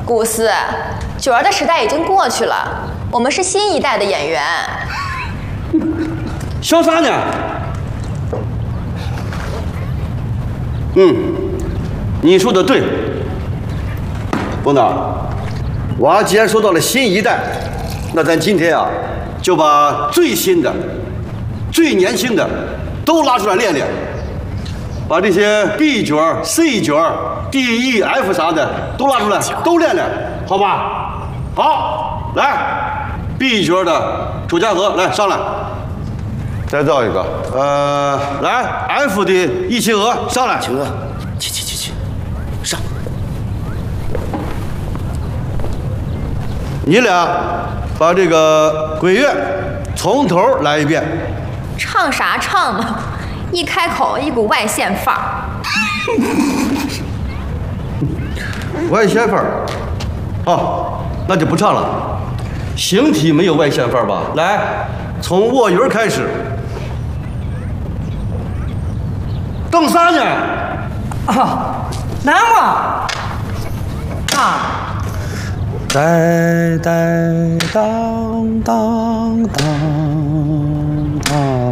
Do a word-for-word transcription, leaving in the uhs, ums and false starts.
古斯，九儿的时代已经过去了，我们是新一代的演员。 想啥呢？嗯，你说的对，冯导。娃既然说到了新一代，那咱今天啊，就把最新的、最年轻的都拉出来练练，把这些 B 角、C 角、D、E、F 啥的都拉出来，都练练，好吧？好，来 ，B 角的楚家河来上来，再造一个，呃，来 F 的易齐娥上来， 秦娥，起起起起，上。 你俩把这个鬼乐从头来一遍。 唱啥唱嘛，一开口一股外线范儿。 外线范儿，好，那就不唱了。形体没有外线范儿吧？来，从卧云开始。瞪啥呢？ 啊，难吗？啊。呆呆当当当当。